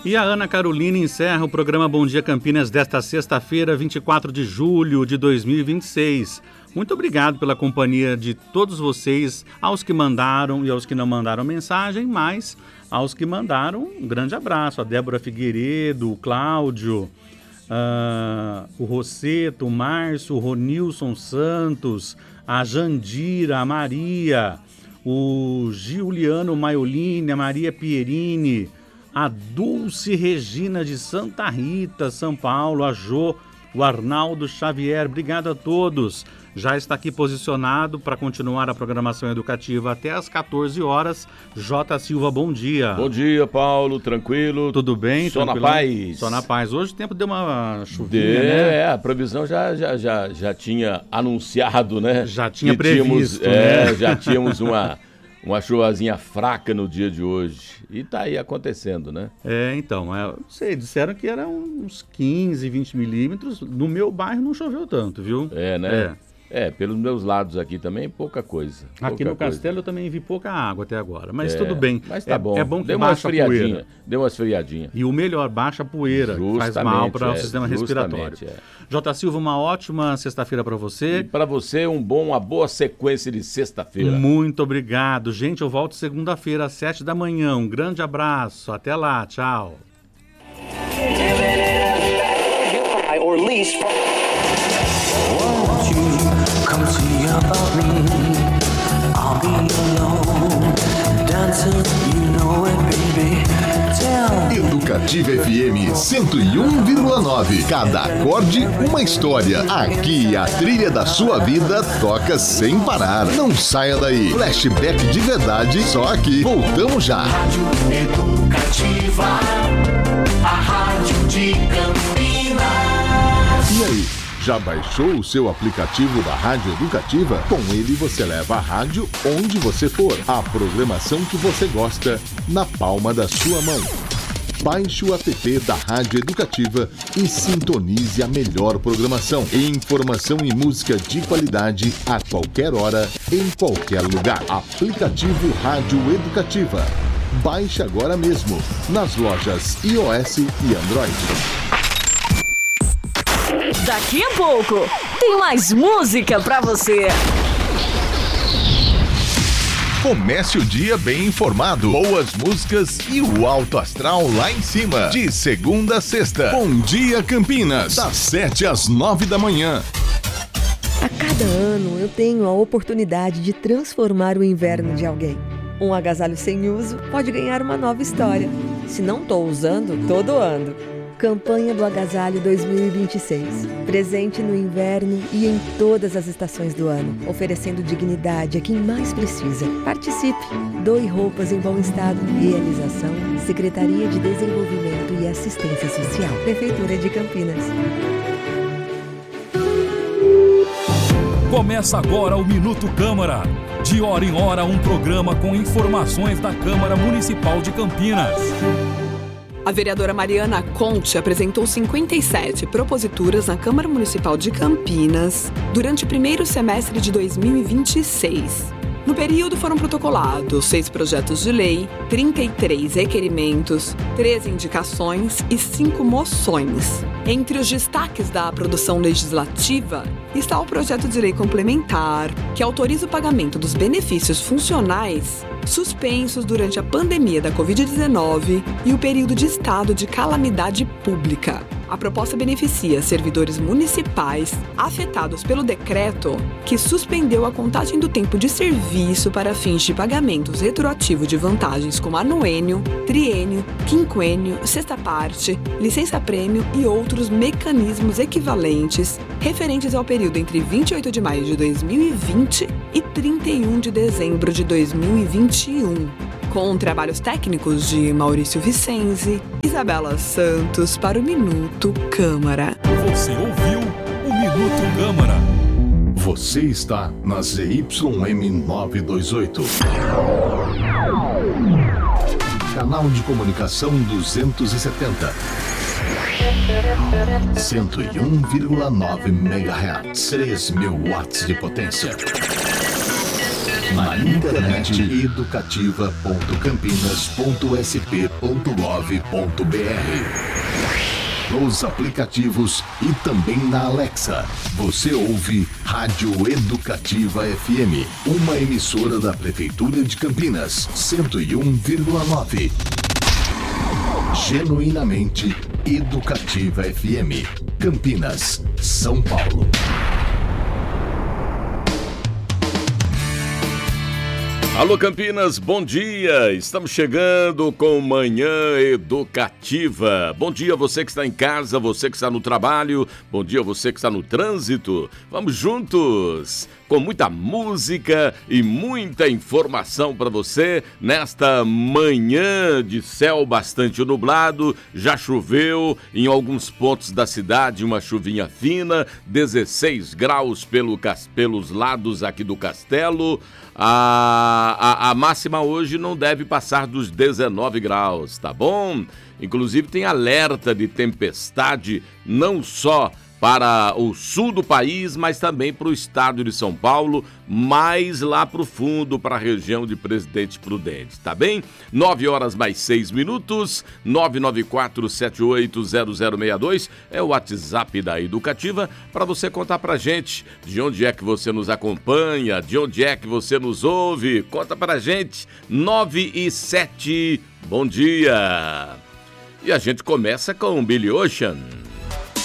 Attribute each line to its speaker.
Speaker 1: E a Ana Carolina encerra o programa Bom Dia Campinas desta sexta-feira, 24 de julho de 2026. Muito obrigado pela companhia de todos vocês, aos que mandaram e aos que não mandaram mensagem, mas aos que mandaram, um grande abraço. A Débora Figueiredo, o Cláudio, o Rosseto, o Márcio, o Ronilson Santos, a Jandira, a Maria, o Giuliano Maiolini, a Maria Pierini, a Dulce Regina de Santa Rita, São Paulo, a Jô, o Arnaldo Xavier, obrigado a todos. Já está aqui posicionado para continuar a programação educativa até às 14 horas. J. Silva, bom dia.
Speaker 2: Bom dia, Paulo, tranquilo?
Speaker 1: Tudo bem?
Speaker 2: Só na paz?
Speaker 1: Só na paz. Hoje o tempo deu uma chuvinha, né?
Speaker 2: A previsão já tinha anunciado, né?
Speaker 1: Já tinha previsto, né?
Speaker 2: Já tínhamos uma chuvazinha fraca no dia de hoje. E tá aí acontecendo, né?
Speaker 1: Então, não sei, disseram que eram uns 15, 20 milímetros. No meu bairro não choveu tanto, viu?
Speaker 2: Né? Pelos meus lados aqui também, pouca coisa.
Speaker 1: Aqui no Castelo eu também vi pouca água até agora, mas tudo bem.
Speaker 2: Mas tá bom.
Speaker 1: É bom que baixa a poeira.
Speaker 2: Deu uma esfriadinha.
Speaker 1: E o melhor, baixa a poeira, que faz mal para o sistema respiratório. J. Silva, uma ótima sexta-feira para você.
Speaker 2: E para você, uma boa sequência de sexta-feira.
Speaker 1: Muito obrigado. Gente, eu volto segunda-feira às 7 da manhã. Um grande abraço. Até lá. Tchau.
Speaker 3: Come see about me. I'll be alone, dancing, you know it, baby.
Speaker 4: Educativa FM 101,9. Cada acorde, uma história. Aqui a trilha da sua vida toca sem parar. Não saia daí. Flashback de verdade, só aqui. Voltamos já.
Speaker 3: Rádio Educativa, a rádio de Campinas.
Speaker 4: E aí? Já baixou o seu aplicativo da Rádio Educativa? Com ele você leva a rádio onde você for. A programação que você gosta na palma da sua mão. Baixe o app da Rádio Educativa e sintonize a melhor programação. Informação e música de qualidade a qualquer hora, em qualquer lugar. Aplicativo Rádio Educativa. Baixe agora mesmo nas lojas iOS e Android.
Speaker 5: Daqui a pouco tem mais música pra você.
Speaker 4: Comece o dia bem informado, boas músicas e o alto astral lá em cima. De segunda a sexta. Bom Dia Campinas, das 7 às 9 da manhã.
Speaker 6: A cada ano eu tenho a oportunidade de transformar o inverno de alguém. Um agasalho sem uso pode ganhar uma nova história. Se não estou usando, tô doando. Campanha do Agasalho 2026. Presente no inverno e em todas as estações do ano, oferecendo dignidade a quem mais precisa. Participe! Doe roupas em bom estado. Realização: Secretaria de Desenvolvimento e Assistência Social. Prefeitura de Campinas.
Speaker 7: Começa agora o Minuto Câmara. De hora em hora, um programa com informações da Câmara Municipal de Campinas.
Speaker 8: A vereadora Mariana Conte apresentou 57 proposituras na Câmara Municipal de Campinas durante o primeiro semestre de 2026. No período foram protocolados 6 projetos de lei, 33 requerimentos, 13 indicações e 5 moções. Entre os destaques da produção legislativa está o projeto de lei complementar, que autoriza o pagamento dos benefícios funcionais suspensos durante a pandemia da Covid-19 e o período de estado de calamidade pública. A proposta beneficia servidores municipais afetados pelo decreto que suspendeu a contagem do tempo de serviço para fins de pagamentos retroativos de vantagens como anuênio, triênio, quinquênio, sexta parte, licença-prêmio e outros mecanismos equivalentes referentes ao período entre 28 de maio de 2020 e 31 de dezembro de 2021. Com trabalhos técnicos de Maurício Vicenzi, Isabela Santos para o Minuto Câmara.
Speaker 7: Você ouviu o Minuto Câmara.
Speaker 4: Você está na ZYM 928. Canal de comunicação 270. 101,9 MHz. 3.000 watts de potência. Na internet educativa.campinas.sp.gov.br. Nos aplicativos e também na Alexa. Você ouve Rádio Educativa FM, uma emissora da Prefeitura de Campinas, 101,9. Genuinamente Educativa FM, Campinas, São Paulo.
Speaker 2: Alô Campinas, bom dia! Estamos chegando com Manhã Educativa. Bom dia você que está em casa, você que está no trabalho, bom dia você que está no trânsito. Vamos juntos com muita música e muita informação para você nesta manhã de céu bastante nublado. Já choveu em alguns pontos da cidade, uma chuvinha fina, 16 graus pelos lados aqui do castelo. A máxima hoje não deve passar dos 19 graus, tá bom? Inclusive tem alerta de tempestade não só para o sul do país, mas também para o estado de São Paulo, mais lá para o fundo, para a região de Presidente Prudente, tá bem? 9h mais 6 minutos, 994780062 é o WhatsApp da Educativa, para você contar pra gente de onde é que você nos acompanha, de onde é que você nos ouve, conta pra gente, 9h07, bom dia! E a gente começa com Billy Ocean.